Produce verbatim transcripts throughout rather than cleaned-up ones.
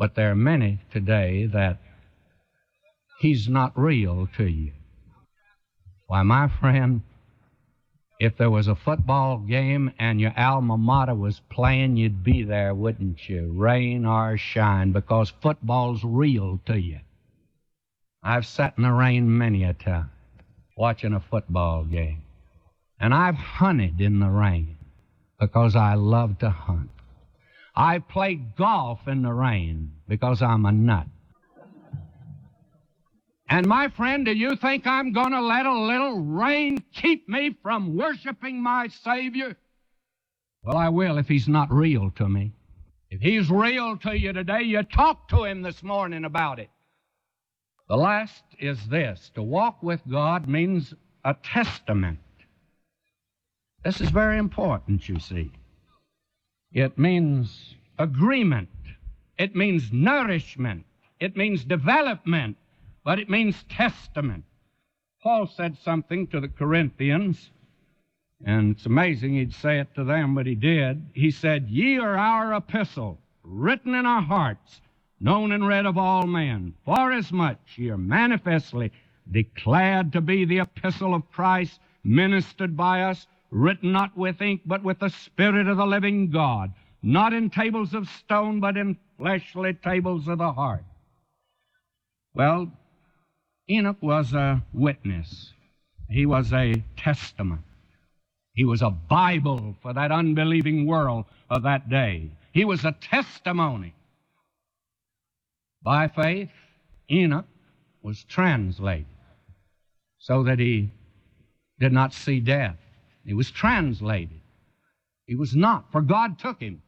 But there are many today that he's not real to you. Why, my friend, if there was a football game and your alma mater was playing, you'd be there, wouldn't you? Rain or shine, because football's real to you. I've sat in the rain many a time watching a football game. And I've hunted in the rain because I love to hunt. I've played golf in the rain because I'm a nut. And my friend, do you think I'm going to let a little rain keep me from worshiping my Savior? Well, I will if he's not real to me. If he's real to you today, you talk to him this morning about it. The last is this. To walk with God means a testament. This is very important, you see. It means agreement. It means nourishment. It means development. But it means testament. Paul said something to the Corinthians, and it's amazing he'd say it to them, but he did. He said, "Ye are our epistle, written in our hearts, known and read of all men, forasmuch ye are manifestly declared to be the epistle of Christ, ministered by us, written not with ink, but with the Spirit of the living God, not in tables of stone, but in fleshly tables of the heart." Well, Enoch was a witness. He was a testament. He was a Bible for that unbelieving world of that day. He was a testimony. By faith, Enoch was translated so that he did not see death. He was translated. He was not, for God took him.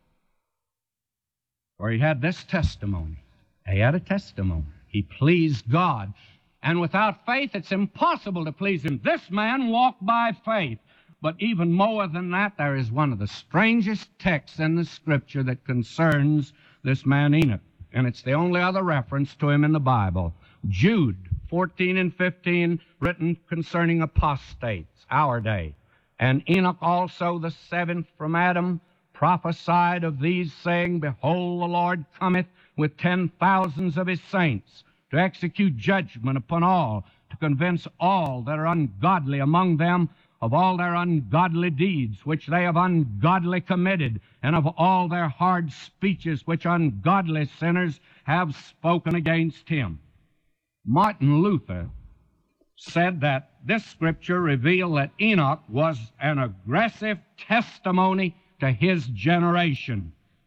For he had this testimony. He had a testimony. He pleased God. And without faith, it's impossible to please him. This man walked by faith. But even more than that, there is one of the strangest texts in the Scripture that concerns this man Enoch. And it's the only other reference to him in the Bible. Jude fourteen and fifteen, written concerning apostates, our day. And Enoch also, the seventh from Adam, prophesied of these, saying, "Behold, the Lord cometh with ten thousands of his saints, to execute judgment upon all, to convince all that are ungodly among them of all their ungodly deeds which they have ungodly committed, and of all their hard speeches which ungodly sinners have spoken against him." Martin Luther said that this Scripture revealed that Enoch was an aggressive testimony to his generation.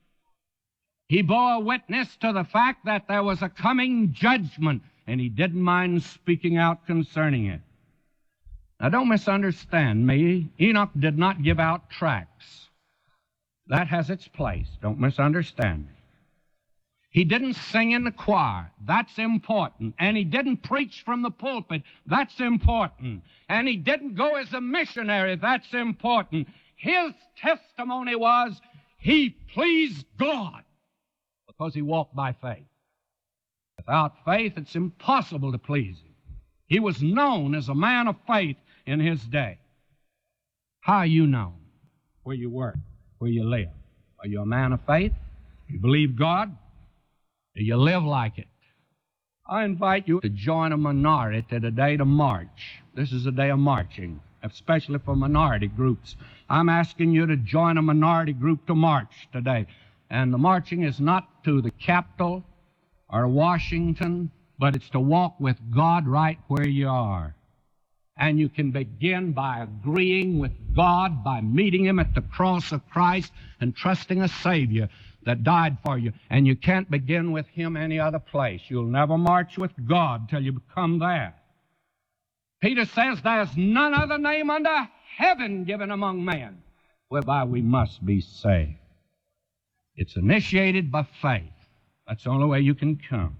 He bore witness to the fact that there was a coming judgment, and he didn't mind speaking out concerning it. Now, don't misunderstand me. Enoch did not give out tracts. That has its place. Don't misunderstand me. He didn't sing in the choir. That's important. And he didn't preach from the pulpit. That's important. And he didn't go as a missionary. That's important. His testimony was he pleased God, because he walked by faith. Without faith, it's impossible to please him. He was known as a man of faith in his day. How are you known? Where you work, where you live. Are you a man of faith? Do you believe God? Do you live like it? I invite you to join a minority today to march. This is a day of marching, especially for minority groups. I'm asking you to join a minority group to march today. And the marching is not to the Capitol or Washington, but it's to walk with God right where you are. And you can begin by agreeing with God, by meeting him at the cross of Christ and trusting a Savior that died for you. And you can't begin with him any other place. You'll never march with God till you come there. Peter says there's none other name under heaven given among men whereby we must be saved. It's initiated by faith. That's the only way you can come.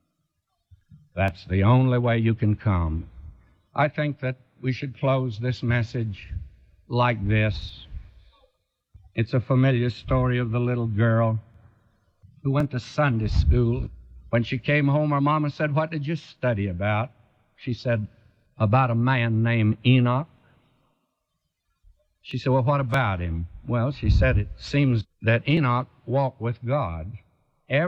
That's the only way you can come. I think that we should close this message like this. It's a familiar story of the little girl who went to Sunday school. When she came home, her mama said, "What did you study about?" She said, "About a man named Enoch." She said, "Well, what about him?" Well, she said, "It seems that Enoch walked with God."